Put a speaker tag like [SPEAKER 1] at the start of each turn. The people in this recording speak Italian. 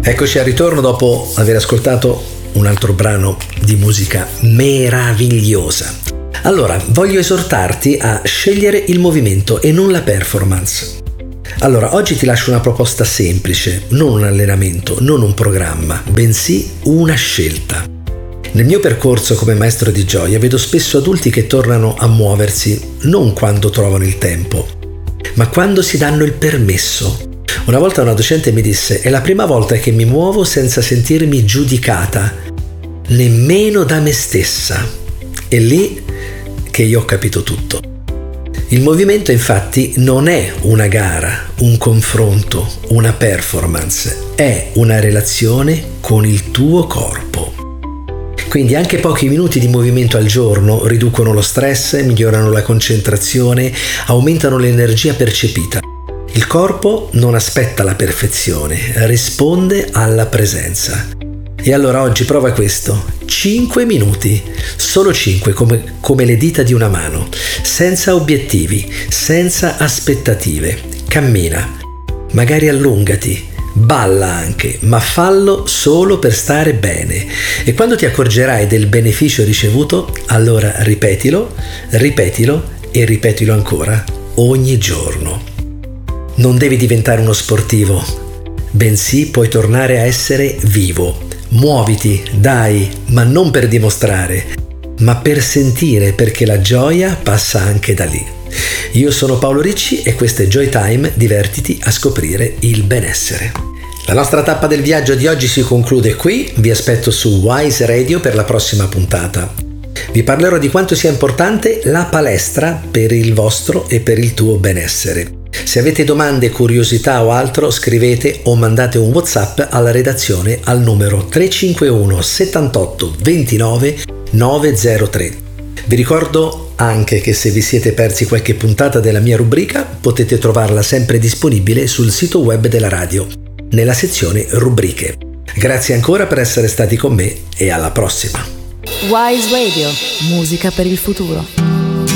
[SPEAKER 1] Eccoci al ritorno dopo aver ascoltato un altro brano di musica meravigliosa. Allora, voglio esortarti a scegliere il movimento e non la performance. Allora, oggi ti lascio una proposta semplice, non un allenamento, non un programma, bensì una scelta. Nel mio percorso come maestro di gioia vedo spesso adulti che tornano a muoversi non quando trovano il tempo, ma quando si danno il permesso. Una volta una docente mi disse: è la prima volta che mi muovo senza sentirmi giudicata, nemmeno da me stessa. È lì che io ho capito tutto. Il movimento infatti non è una gara, un confronto, una performance, è una relazione con il tuo corpo. Quindi anche pochi minuti di movimento al giorno riducono lo stress, migliorano la concentrazione, aumentano l'energia percepita. Il corpo non aspetta la perfezione, risponde alla presenza. E allora oggi prova questo: 5 minuti, solo 5 come le dita di una mano, senza obiettivi, senza aspettative. Cammina, magari allungati, balla anche, ma fallo solo per stare bene. E quando ti accorgerai del beneficio ricevuto, allora ripetilo e ripetilo ancora, ogni giorno. Non devi diventare uno sportivo, bensì puoi tornare a essere vivo. Muoviti, dai, ma non per dimostrare, ma per sentire, perché la gioia passa anche da lì. Io sono Paolo Ricci e questo è Joy Time, divertiti a scoprire il benessere. La nostra tappa del viaggio di oggi si conclude qui, vi aspetto su Wise Radio per la prossima puntata. Vi parlerò di quanto sia importante la palestra per il vostro e per il tuo benessere. Se avete domande, curiosità o altro, scrivete o mandate un WhatsApp alla redazione al numero 351 78 29 903. Vi ricordo anche che se vi siete persi qualche puntata della mia rubrica, potete trovarla sempre disponibile sul sito web della radio, nella sezione rubriche. Grazie ancora per essere stati con me e alla prossima.
[SPEAKER 2] Wise Radio, musica per il futuro.